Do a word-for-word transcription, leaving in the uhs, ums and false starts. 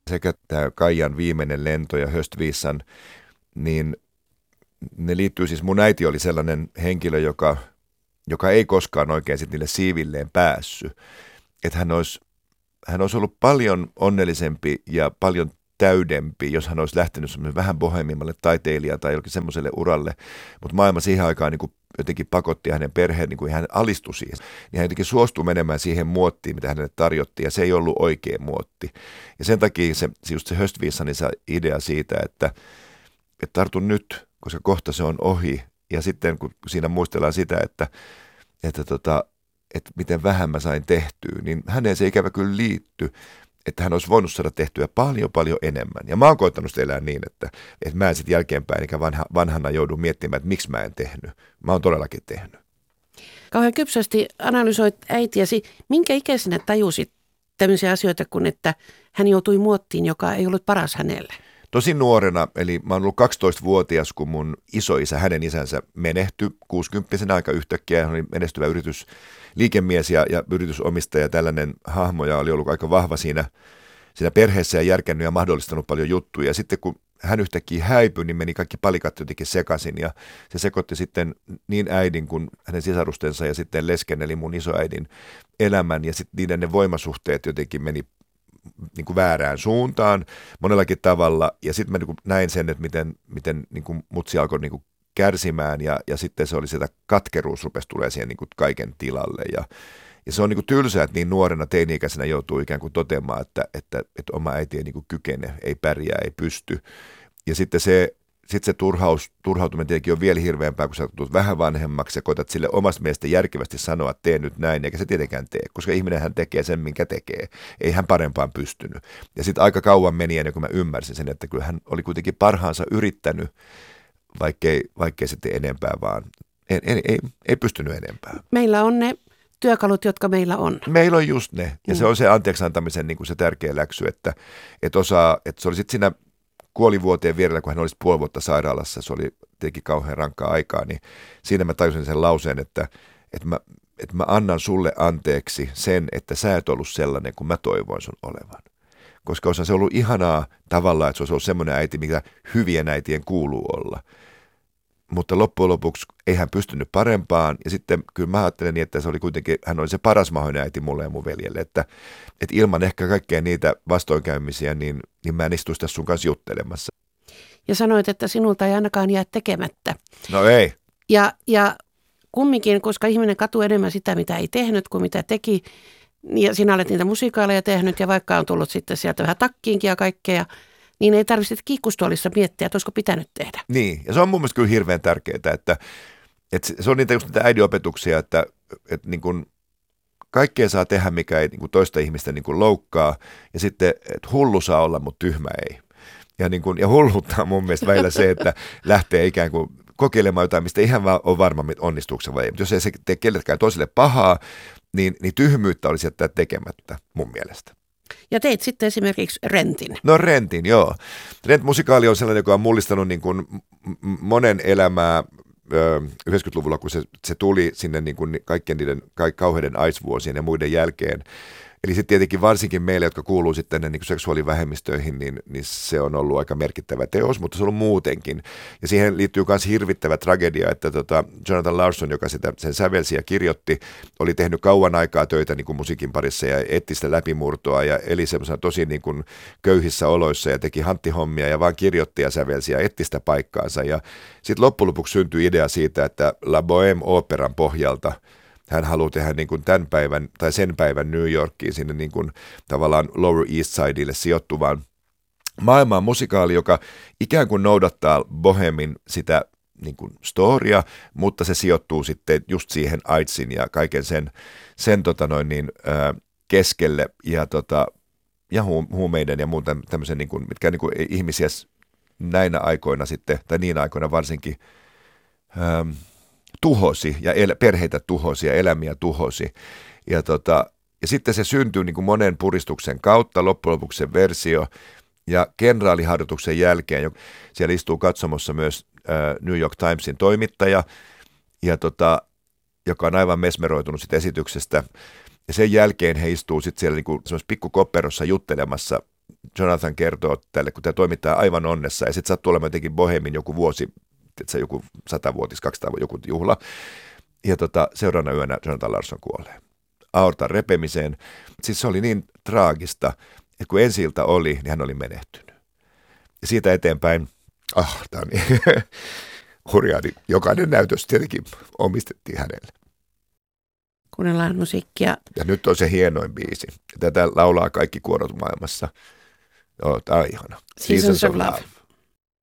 sekä tämä Kaijan viimeinen lento ja Höstvisan, niin ne liittyy siis, mun äiti oli sellainen henkilö, joka, joka ei koskaan oikein sit niille siivilleen päässyt. Että hän olisi, hän olisi ollut paljon onnellisempi ja paljon täydempi, jos hän olisi lähtenyt vähän bohemimmalle taiteilijalle tai jollekin semmoiselle uralle, mutta maailma siihen aikaan niin kuin jotenkin pakotti hänen perheen, niin kuin hän alistui siihen, niin hän jotenkin suostui menemään siihen muottiin, mitä hänelle tarjottiin, ja se ei ollut oikea muotti. Ja sen takia se, just se Höstvisanin idea siitä, että, että tartun nyt, koska kohta se on ohi, ja sitten kun siinä muistellaan sitä, että, että, tota, että miten vähän mä sain tehtyä, niin häneen se ikävä kyllä liittyy, että hän olisi voinut saada tehtyä paljon, paljon enemmän. Ja mä oon koittanut sitä elää niin, että, että mä en sitten jälkeenpäin, eikä vanha, vanhana joudu miettimään, että miksi mä en tehnyt. Mä oon todellakin tehnyt. Kauhean kypsästi analysoit äitiäsi. Minkä ikäisenä tajusit tämmöisiä asioita kuin, että hän joutui muottiin, joka ei ollut paras hänelle? Tosi nuorena, eli mä oon ollut kaksitoistavuotias, kun mun isoisä, hänen isänsä menehtyi kuusikymppisenä aika yhtäkkiä. Hän oli menestyvä yritys, liikemies ja, ja yritysomistaja, tällainen hahmo, ja oli ollut aika vahva siinä, siinä perheessä ja järkännyt ja mahdollistanut paljon juttuja. Ja sitten kun hän yhtäkkiä häipyi, niin meni kaikki palikat jotenkin sekaisin, ja se sekoitti sitten niin äidin kuin hänen sisarustensa ja sitten lesken, eli mun isoäidin elämän, ja sitten niiden ne voimasuhteet jotenkin meni niin kuin väärään suuntaan monellakin tavalla, ja sitten mä niin kuin näin sen, että miten, miten niin kuin mutsi alkoi niin kuin kärsimään, ja, ja sitten se oli sitä katkeruus rupesi tulee siihen niin kuin kaiken tilalle, ja, ja se on niin kuin tylsää, että niin nuorena teini-ikäisenä joutuu ikään kuin toteamaan, että, että, että oma äiti ei niin kuin kykene, ei pärjää, ei pysty, ja sitten se Sitten se turhaus, turhautuminen tietenkin on vielä hirveämpää, kun sä tulet vähän vanhemmaksi ja koetat sille omasta mielestä järkevästi sanoa, että tee nyt näin, eikä se tietenkään tee, koska ihminen hän tekee sen, minkä tekee. Ei hän parempaan pystynyt. Ja sitten aika kauan meni ennen kuin mä ymmärsin sen, että kyllä hän oli kuitenkin parhaansa yrittänyt, vaikkei, vaikkei se tee enempää, vaan ei, ei, ei, ei pystynyt enempää. Meillä on ne työkalut, jotka meillä on. Meillä on just ne. Ja mm. se on se anteeksi antamisen niin kuin se tärkeä läksy, että, että, osaa, että se oli sitten siinä kuolivuoteen vierellä, kun hän olisi puoli vuotta sairaalassa, se oli tietenkin kauhean rankkaa aikaa, niin siinä mä tajusin sen lauseen, että, että, mä, että mä annan sulle anteeksi sen, että sä et ollut sellainen, kuin mä toivoin sun olevan. Koska osa se ollut ihanaa tavallaan, että se olisi ollut semmoinen äiti, mikä hyvien äitien kuuluu olla. Mutta loppujen lopuksi ei hän pystynyt parempaan, ja sitten kyllä mä ajattelen niin, että se oli kuitenkin, hän oli se paras mahdollinen äiti mulle ja mun veljelle, että, että ilman ehkä kaikkea niitä vastoinkäymisiä, niin, niin mä en istuisi tässä sun kanssa juttelemassa. Ja sanoit, että sinulta ei ainakaan jää tekemättä. No ei. Ja, ja kumminkin, koska ihminen katuu enemmän sitä, mitä ei tehnyt kuin mitä teki, ja sinä olet niitä musikaaleja tehnyt, ja vaikka on tullut sitten sieltä vähän takkiinkin ja kaikkea, niin ei tarvitse kiikkustuolissa miettiä, että olisiko pitänyt tehdä. Niin, ja se on mun mielestä kyllä hirveän tärkeää, että, että se on niitä just niitä äidinopetuksia, että, että niin kuin kaikkea saa tehdä, mikä ei niin kuin toista ihmistä niin kuin loukkaa, ja sitten, että hullu saa olla, mutta tyhmä ei. Ja, niin kuin, ja hulluutta on mun mielestä välillä se, että lähtee ikään kuin kokeilemaan jotain, mistä ihan vaan on varma, onnistuuko se vai ei. Mutta jos ei se tee kellekään toiselle pahaa, niin, niin tyhmyyttä olisi jättää tekemättä mun mielestä. Ja teit sitten esimerkiksi Rentin. No Rentin, joo. Rent-musikaali on sellainen, joka on mullistanut niin kuin monen elämää yhdeksänkymmentäluvulla, kun se, se tuli sinne niin kuin kaikkien niiden kauheiden aisvuosien ja muiden jälkeen. Eli sitten tietenkin varsinkin meille, jotka kuuluu sitten niin kuin seksuaalivähemmistöihin, niin, niin se on ollut aika merkittävä teos, mutta se on ollut muutenkin. Ja siihen liittyy myös hirvittävä tragedia, että tota Jonathan Larson, joka sitä, sen sävelsi ja kirjoitti, oli tehnyt kauan aikaa töitä niin kuin musiikin parissa ja etsi sitä läpimurtoa ja eli semmoisena tosi niin kuin köyhissä oloissa ja teki hanttihommia ja vaan kirjoitti ja sävelsi ja etsi sitä paikkaansa. Ja sitten loppujen lopuksi syntyi idea siitä, että La Bohème-operan pohjalta hän haluaa tehdä niin kuin tämän päivän tai sen päivän New Yorkiin sinne niin kuin tavallaan Lower East Sidelle sijoittuvaan maailmaan musikaali, joka ikään kuin noudattaa Bohemin sitä niin kuin storia, mutta se sijoittuu sitten just siihen AIDSin ja kaiken sen, sen tota noin niin, ää, keskelle ja, tota, ja huumeiden ja muun tämmöisen, niin kuin, mitkä niin kuin ihmisiä näinä aikoina sitten, tai niin aikoina varsinkin, ää, tuhosi ja el- perheitä tuhosi ja elämiä tuhosi. Ja, tota, ja sitten se syntyi niin kuin monen puristuksen kautta, loppujen lopuksi se versio. Ja kenraaliharjoituksen jälkeen, siellä istuu katsomossa myös äh, New York Timesin toimittaja, ja tota, joka on aivan mesmeroitunut sit esityksestä. Ja sen jälkeen he istuu sitten siellä niin kuin pikkukopperossa juttelemassa Jonathan kertoo tälle, kun tämä toimittaa aivan onnessa, ja sitten sattuu olemaan jotenkin Bohemin joku vuosi, että se joku satavuotis, kaksisataa joku juhla, ja tota, seuraavana yönä Jonathan Larson kuolee. Aortan repemiseen. Siis se oli niin traagista, että kun ensi-ilta oli, niin hän oli menehtynyt. Ja siitä eteenpäin, ah, tämä on niin hurjaa, niin jokainen näytös tietenkin omistettiin hänelle. Kuunnellaan musiikkia. Ja nyt on se hienoin biisi. Tätä laulaa kaikki kuorot maailmassa. Joo, tämä on ihana. Seasons of Love.